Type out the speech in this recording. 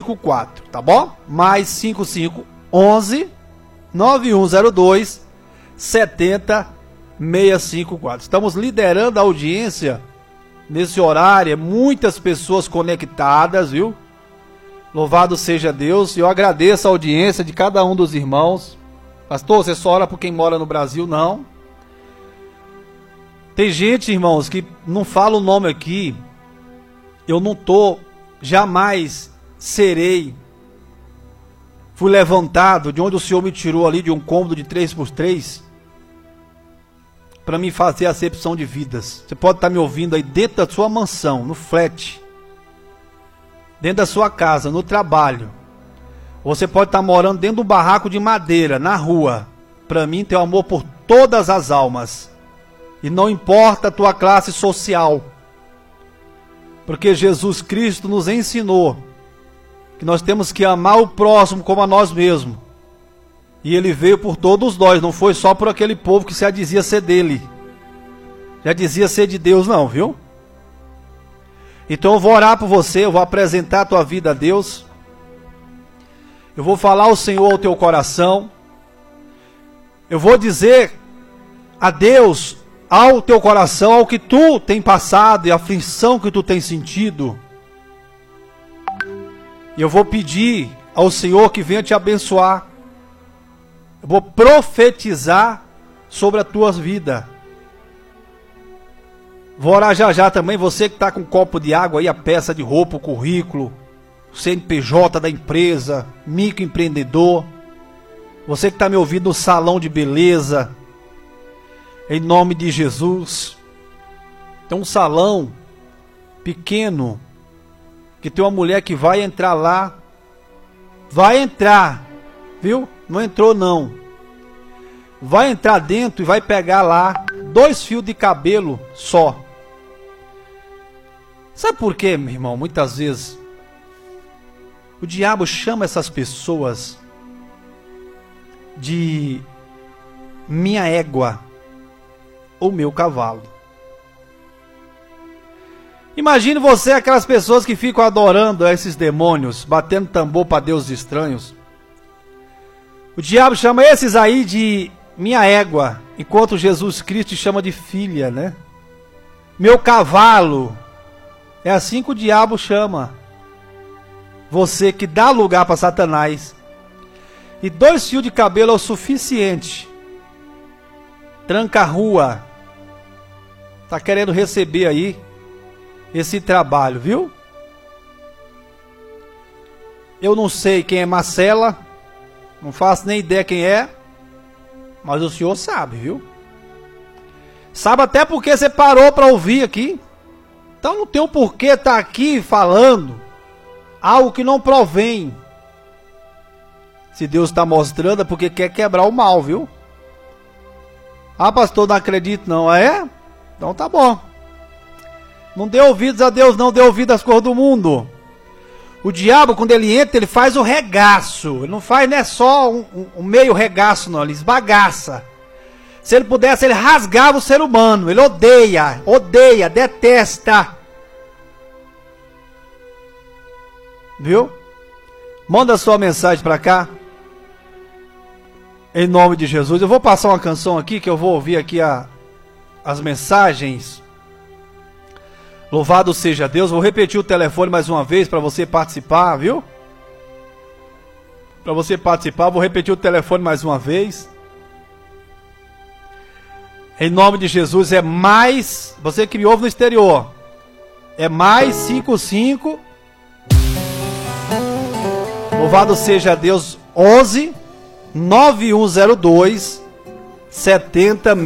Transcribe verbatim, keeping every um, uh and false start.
cinco quatro, tá bom? Mais cinco cinco onze nove um zero dois sete zero seis cinco quatro. Estamos liderando a audiência nesse horário, muitas pessoas conectadas, viu? Louvado seja Deus. E eu agradeço a audiência de cada um dos irmãos. Pastor, você só ora por quem mora no Brasil? Não. Tem gente, irmãos, que não fala o nome aqui. Eu não tô, jamais serei. Fui levantado de onde o Senhor me tirou ali, de um cômodo de três por três, para me fazer acepção de vidas. Você pode estar me ouvindo aí dentro da sua mansão, no flat, dentro da sua casa, no trabalho. Você pode estar morando dentro de um barraco de madeira, na rua. Para mim, tem amor por todas as almas. E não importa a tua classe social. Porque Jesus Cristo nos ensinou que nós temos que amar o próximo como a nós mesmos. E ele veio por todos nós, não foi só por aquele povo que já dizia ser dele. Já dizia ser de Deus não, viu? Então eu vou orar por você, eu vou apresentar a tua vida a Deus. Eu vou falar ao Senhor ao teu coração. Eu vou dizer a Deus ao teu coração, ao que tu tem passado e a aflição que tu tem sentido. E eu vou pedir ao Senhor que venha te abençoar. Eu vou profetizar sobre a tua vida. Vou orar já já também, você que está com um copo de água aí, a peça de roupa, o currículo, o C N P J da empresa, microempreendedor. Você que está me ouvindo no salão de beleza, em nome de Jesus. Tem um salão pequeno, que tem uma mulher que vai entrar lá, vai entrar, viu? Não entrou não. Vai entrar dentro e vai pegar lá dois fios de cabelo só. Sabe por quê, meu irmão? Muitas vezes o diabo chama essas pessoas de minha égua ou meu cavalo. Imagine você aquelas pessoas que ficam adorando esses demônios, batendo tambor para deuses estranhos. O diabo chama esses aí de minha égua, enquanto Jesus Cristo chama de filha, né? Meu cavalo. É assim que o diabo chama você, que dá lugar para Satanás. E dois fios de cabelo é o suficiente. Tranca a rua. Tá querendo receber aí esse trabalho, viu? Eu não sei quem é Marcela, não faço nem ideia quem é, mas o senhor sabe, viu? Sabe até porque você parou para ouvir aqui. Então não tem o porquê estar aqui falando algo que não provém. Se Deus está mostrando é porque quer quebrar o mal, viu? Ah, pastor, não acredito não. É? Então tá bom. Não dê ouvidos a Deus, não dê ouvidos às coisas do mundo. O diabo, quando ele entra, ele faz o regaço. Ele não faz, não é só um, um, um meio regaço, não. Ele esbagaça. Se ele pudesse, ele rasgava o ser humano. Ele odeia, odeia, detesta. Viu? Manda sua mensagem para cá. Em nome de Jesus. Eu vou passar uma canção aqui, que eu vou ouvir aqui a, as mensagens. Louvado seja Deus. Vou repetir o telefone mais uma vez para você participar, viu? Para você participar, vou repetir o telefone mais uma vez. Em nome de Jesus, é mais... Você que me ouve no exterior. É mais cinco cinco. Louvado seja Deus. onze nove um zero dois sete zero